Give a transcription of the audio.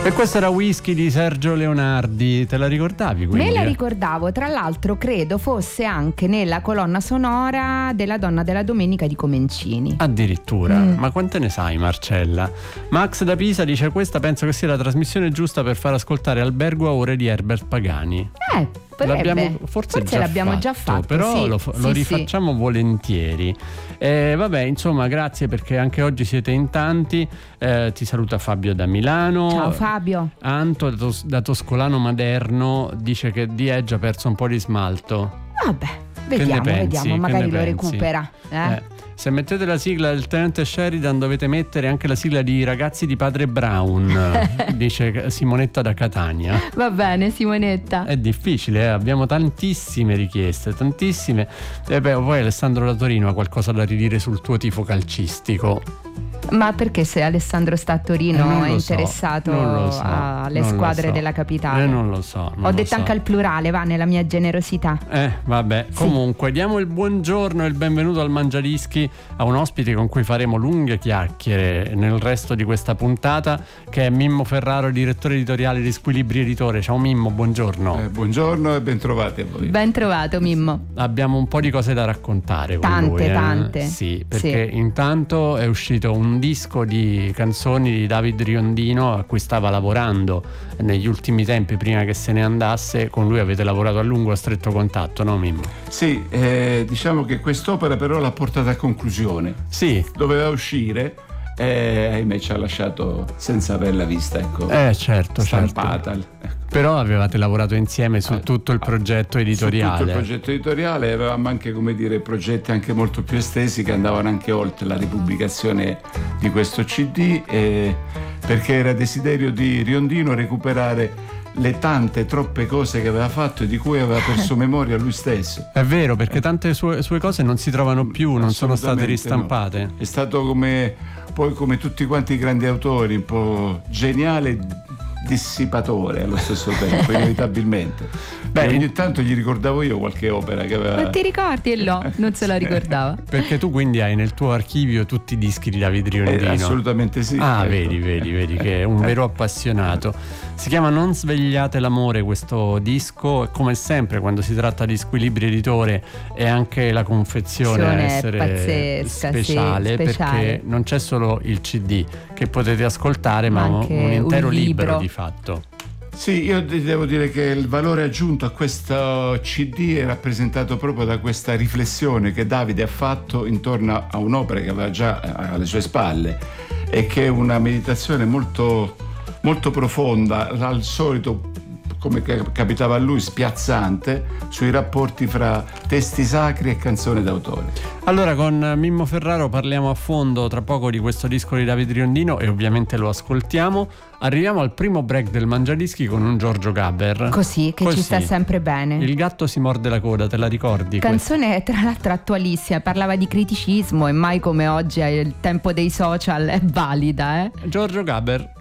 E questo era Whisky di Sergio Leonardi, te la ricordavi quindi? Me la ricordavo, tra l'altro credo fosse anche nella colonna sonora della Donna della Domenica di Comencini. Addirittura, ma quante ne sai Marcella? Max da Pisa dice: questa penso che sia la trasmissione giusta per far ascoltare Albergo a ore di Herbert Pagani. Forse l'abbiamo già fatto, però sì, lo rifacciamo volentieri. Vabbè, insomma, grazie perché anche oggi siete in tanti. Ti saluta Fabio da Milano. Ciao Fabio. Anto da Toscolano Maderno dice che Dieggia ha perso un po' di smalto. Vabbè, vediamo, magari lo recupera. Se mettete la sigla del tenente Sheridan dovete mettere anche la sigla di Ragazzi di Padre Brown, dice Simonetta da Catania. Va bene, Simonetta. È difficile, abbiamo tantissime richieste, tantissime. E poi Alessandro da Torino ha qualcosa da ridire sul tuo tifo calcistico. Ma perché se Alessandro sta a Torino è interessato alle squadre della capitale? Non lo so. Ho detto anche al plurale, va, nella mia generosità. Vabbè, sì. Comunque diamo il buongiorno e il benvenuto al Mangiadischi a un ospite con cui faremo lunghe chiacchiere nel resto di questa puntata, che è Mimmo Ferraro, direttore editoriale di Squilibri Editore. Ciao Mimmo, buongiorno. Buongiorno e bentrovati a voi. Ben trovato Mimmo. Abbiamo un po' di cose da raccontare con lui. Tante. Sì, perché intanto è uscito un disco di canzoni di David Riondino a cui stava lavorando negli ultimi tempi prima che se ne andasse. Con lui avete lavorato a lungo, a stretto contatto, no Mimmo? Sì, diciamo che quest'opera però l'ha portata a conclusione. Sì. Doveva uscire e ahimè ci ha lasciato senza averla vista, ecco. Certo. Stampata. Però avevate lavorato insieme su tutto il progetto editoriale. Su tutto il progetto editoriale avevamo anche, progetti anche molto più estesi che andavano anche oltre la ripubblicazione di questo CD, perché era desiderio di Riondino recuperare le troppe cose che aveva fatto e di cui aveva perso memoria lui stesso. È vero, perché tante sue cose non si trovano più, non sono state ristampate. No. È stato come tutti quanti i grandi autori, un po' geniale, dissipatore allo stesso tempo, inevitabilmente. Ogni tanto gli ricordavo io qualche opera che aveva. Ma ti ricordi? E non se la ricordava. Perché tu quindi hai nel tuo archivio tutti i dischi di David Riondino? Assolutamente sì. Vedi che è un vero appassionato. Si chiama Non svegliate l'amore questo disco, e come sempre quando si tratta di Squilibri Editore è anche la confezione a essere pazzesca, speciale, perché non c'è solo il CD che potete ascoltare, ma un intero libro di fatto. Sì, io devo dire che il valore aggiunto a questo CD è rappresentato proprio da questa riflessione che Davide ha fatto intorno a un'opera che aveva già alle sue spalle e che è una meditazione molto, molto profonda, al solito, come capitava a lui, spiazzante, sui rapporti fra testi sacri e canzoni d'autore. Allora con Mimmo Ferraro parliamo a fondo tra poco di questo disco di David Riondino e ovviamente lo ascoltiamo. Arriviamo al primo break del Mangiadischi con un Giorgio Gaber. Così ci sta sempre bene. Il gatto si morde la coda, te la ricordi? Canzone tra l'altro attualissima, parlava di criticismo e mai come oggi al tempo dei social è valida, Giorgio Gaber.